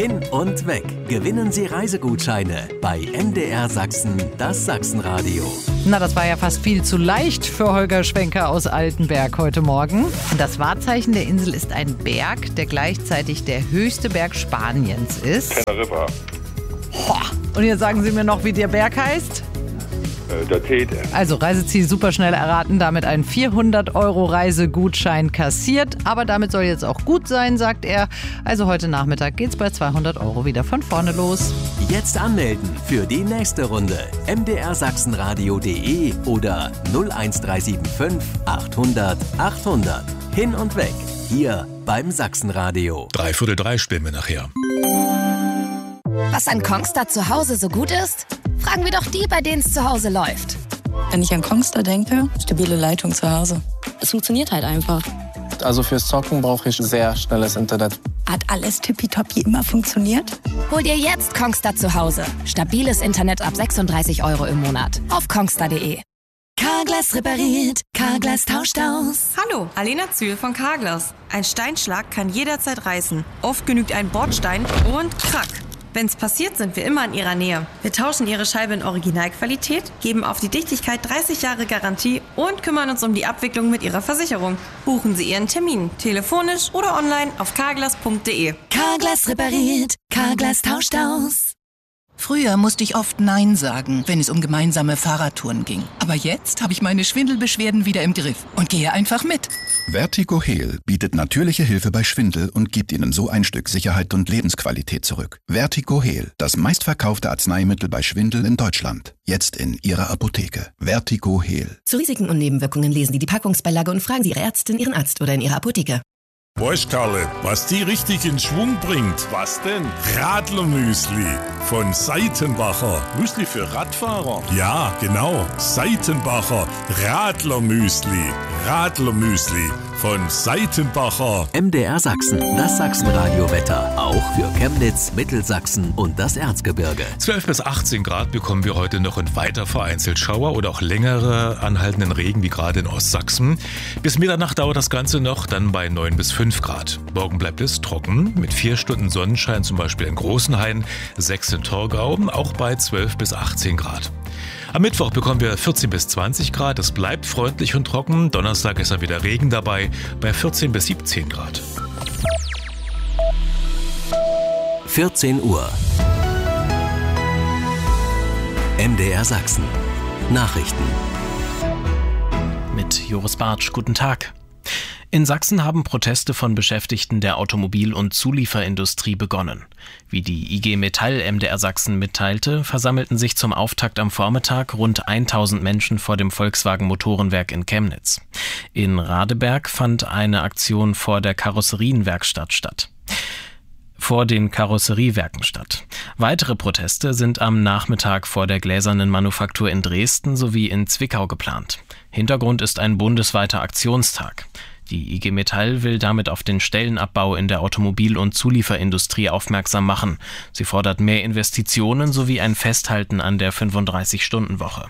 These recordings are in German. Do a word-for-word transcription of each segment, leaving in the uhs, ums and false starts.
Hin und weg. Gewinnen Sie Reisegutscheine bei M D R Sachsen, das Sachsenradio. Na, das war ja fast viel zu leicht für Holger Schwenker aus Altenberg heute Morgen. Das Wahrzeichen der Insel ist ein Berg, der gleichzeitig der höchste Berg Spaniens ist. Teneriffa. Und jetzt sagen Sie mir noch, wie der Berg heißt? Der Tete. Also Reiseziel super schnell erraten, damit ein vierhundert Euro Reisegutschein kassiert. Aber damit soll jetzt auch gut sein, sagt er. Also heute Nachmittag geht's bei zweihundert Euro wieder von vorne los. Jetzt anmelden für die nächste Runde. m d r sachsenradio punkt de oder null eins drei sieben fünf achthundert achthundert. Hin und weg. Hier beim Sachsenradio. Dreiviertel drei spielen wir nachher. Was an Kongstar zu Hause so gut ist? Fragen wir doch die, bei denen es zu Hause läuft. Wenn ich an Kongstar denke, stabile Leitung zu Hause. Es funktioniert halt einfach. Also fürs Zocken brauche ich sehr schnelles Internet. Hat alles tippitoppi immer funktioniert? Hol dir jetzt Kongstar zu Hause. Stabiles Internet ab sechsunddreißig Euro im Monat. Auf kongstar punkt de. Carglass repariert, Carglass tauscht aus. Hallo, Alena Zühl von Carglass. Ein Steinschlag kann jederzeit reißen. Oft genügt ein Bordstein und krack. Wenn's passiert, sind wir immer in Ihrer Nähe. Wir tauschen Ihre Scheibe in Originalqualität, geben auf die Dichtigkeit dreißig Jahre Garantie und kümmern uns um die Abwicklung mit Ihrer Versicherung. Buchen Sie Ihren Termin, telefonisch oder online auf carglass punkt de. Carglass repariert, Carglass tauscht aus. Früher musste ich oft Nein sagen, wenn es um gemeinsame Fahrradtouren ging. Aber jetzt habe ich meine Schwindelbeschwerden wieder im Griff und gehe einfach mit. Vertigo-Heal bietet natürliche Hilfe bei Schwindel und gibt Ihnen so ein Stück Sicherheit und Lebensqualität zurück. Vertigo-Heal, das meistverkaufte Arzneimittel bei Schwindel in Deutschland. Jetzt in Ihrer Apotheke. Vertigo-Heal. Zu Risiken und Nebenwirkungen lesen Sie die Packungsbeilage und fragen Sie Ihre Ärztin, Ihren Arzt oder in Ihrer Apotheke. Weißt Karle, was die richtig in Schwung bringt? Was denn? Radlermüsli von Seitenbacher. Müsli für Radfahrer? Ja, genau. Seitenbacher Radlermüsli. Radlermüsli von Seitenbacher. M D R Sachsen, das Sachsenradio-Wetter. Auch für Chemnitz, Mittelsachsen und das Erzgebirge. zwölf bis achtzehn Grad bekommen wir heute noch und weiter vereinzelt Schauer oder auch längere anhaltenden Regen, wie gerade in Ostsachsen. Bis Mitternacht dauert das Ganze noch, dann bei neun bis fünf Grad. Morgen bleibt es trocken, mit vier Stunden Sonnenschein, zum Beispiel in Großenhain, sechs in Torgau, auch bei zwölf bis achtzehn Grad. Am Mittwoch bekommen wir vierzehn bis zwanzig Grad, es bleibt freundlich und trocken. Donnerstag ist dann wieder Regen dabei, bei vierzehn bis siebzehn Grad. vierzehn Uhr. M D R Sachsen. Nachrichten. Mit Joris Bartsch, guten Tag. In Sachsen haben Proteste von Beschäftigten der Automobil- und Zulieferindustrie begonnen. Wie die I G Metall M D R Sachsen mitteilte, versammelten sich zum Auftakt am Vormittag rund tausend Menschen vor dem Volkswagen Motorenwerk in Chemnitz. In Radeberg fand eine Aktion vor der Karosserienwerkstatt statt. vor den Karosseriewerken statt. Weitere Proteste sind am Nachmittag vor der Gläsernen Manufaktur in Dresden sowie in Zwickau geplant. Hintergrund ist ein bundesweiter Aktionstag. Die I G Metall will damit auf den Stellenabbau in der Automobil- und Zulieferindustrie aufmerksam machen. Sie fordert mehr Investitionen sowie ein Festhalten an der fünfunddreißig-Stunden-Woche.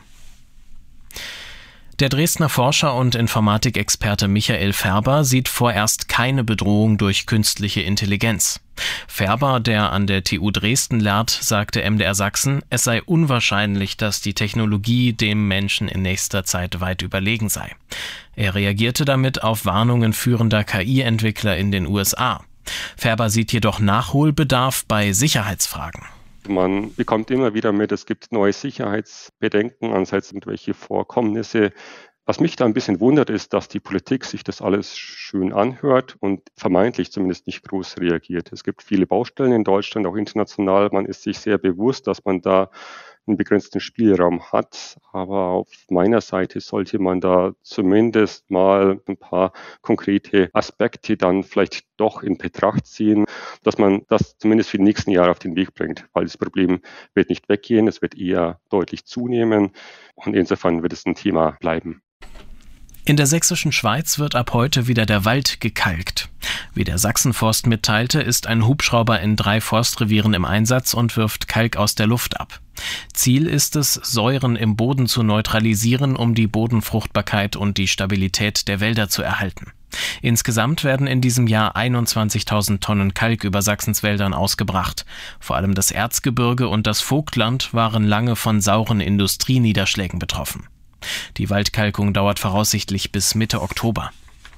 Der Dresdner Forscher und Informatikexperte Michael Färber sieht vorerst keine Bedrohung durch künstliche Intelligenz. Färber, der an der T U Dresden lehrt, sagte M D R Sachsen, es sei unwahrscheinlich, dass die Technologie dem Menschen in nächster Zeit weit überlegen sei. Er reagierte damit auf Warnungen führender K I-Entwickler in den U S A. Färber sieht jedoch Nachholbedarf bei Sicherheitsfragen. Man bekommt immer wieder mit, es gibt neue Sicherheitsbedenken, anseits irgendwelche Vorkommnisse. Was mich da ein bisschen wundert, ist, dass die Politik sich das alles schön anhört und vermeintlich zumindest nicht groß reagiert. Es gibt viele Baustellen in Deutschland, auch international. Man ist sich sehr bewusst, dass man da einen begrenzten Spielraum hat. Aber auf meiner Seite sollte man da zumindest mal ein paar konkrete Aspekte dann vielleicht doch in Betracht ziehen, dass man das zumindest für die nächsten Jahre auf den Weg bringt. Weil das Problem wird nicht weggehen, es wird eher deutlich zunehmen. Und insofern wird es ein Thema bleiben. In der sächsischen Schweiz wird ab heute wieder der Wald gekalkt. Wie der Sachsenforst mitteilte, ist ein Hubschrauber in drei Forstrevieren im Einsatz und wirft Kalk aus der Luft ab. Ziel ist es, Säuren im Boden zu neutralisieren, um die Bodenfruchtbarkeit und die Stabilität der Wälder zu erhalten. Insgesamt werden in diesem Jahr einundzwanzigtausend Tonnen Kalk über Sachsens Wäldern ausgebracht. Vor allem das Erzgebirge und das Vogtland waren lange von sauren Industrieniederschlägen betroffen. Die Waldkalkung dauert voraussichtlich bis Mitte Oktober.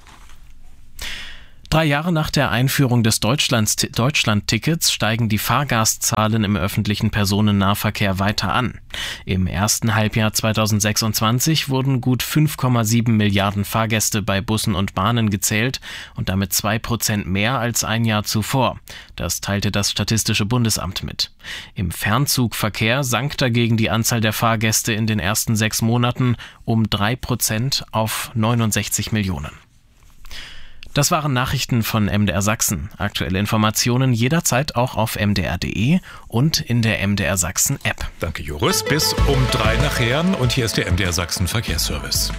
Drei Jahre nach der Einführung des Deutschland-Tickets steigen die Fahrgastzahlen im öffentlichen Personennahverkehr weiter an. Im ersten Halbjahr zweitausendsechsundzwanzig wurden gut fünf Komma sieben Milliarden Fahrgäste bei Bussen und Bahnen gezählt und damit zwei Prozent mehr als ein Jahr zuvor. Das teilte das Statistische Bundesamt mit. Im Fernzugverkehr sank dagegen die Anzahl der Fahrgäste in den ersten sechs Monaten um drei Prozent auf neunundsechzig Millionen. Das waren Nachrichten von M D R Sachsen. Aktuelle Informationen jederzeit auch auf m d r punkt d e und in der M D R Sachsen App. Danke Joris, bis um drei nachher und hier ist der M D R Sachsen Verkehrsservice.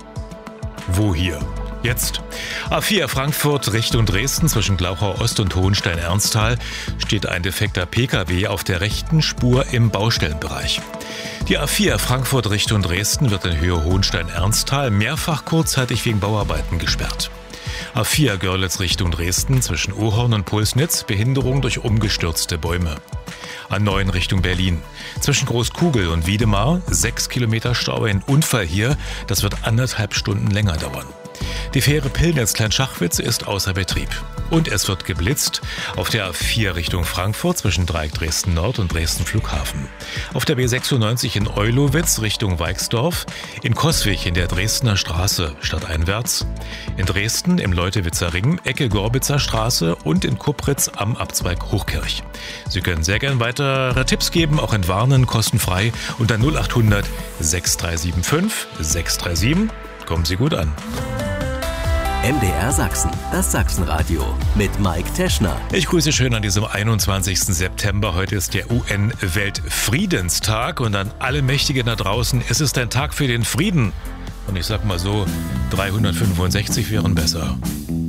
Wo hier? Jetzt. A vier Frankfurt Richtung Dresden zwischen Glauchau Ost und Hohenstein-Ernsthal steht ein defekter Pkw auf der rechten Spur im Baustellenbereich. Die A vier Frankfurt Richtung Dresden wird in Höhe Hohenstein-Ernsthal mehrfach kurzzeitig wegen Bauarbeiten gesperrt. A vier Görlitz Richtung Dresden zwischen Ohorn und Pulsnitz, Behinderung durch umgestürzte Bäume. A neun Richtung Berlin. Zwischen Großkugel und Wiedemar sechs Kilometer Stau. Ein Unfall hier, das wird anderthalb Stunden länger dauern. Die Fähre Pillnitz-Kleinschachwitz ist außer Betrieb. Und es wird geblitzt auf der A vier Richtung Frankfurt zwischen Dreieck Dresden Nord und Dresden Flughafen. Auf der B sechsundneunzig in Eulowitz Richtung Weixdorf, in Coswig in der Dresdner Straße stadteinwärts, in Dresden im Leutewitzer Ring, Ecke Gorbitzer Straße und in Kupritz am Abzweig Hochkirch. Sie können sehr gern weitere Tipps geben, auch entwarnen, kostenfrei unter null acht hundert sechs drei sieben fünf sechs drei sieben. Kommen Sie gut an. M D R Sachsen, das Sachsenradio mit Mike Teschner. Ich grüße schön an diesem einundzwanzigsten September. Heute ist der U N-Weltfriedenstag und an alle Mächtigen da draußen, es ist ein Tag für den Frieden. Und ich sag mal so, dreihundertfünfundsechzig wären besser.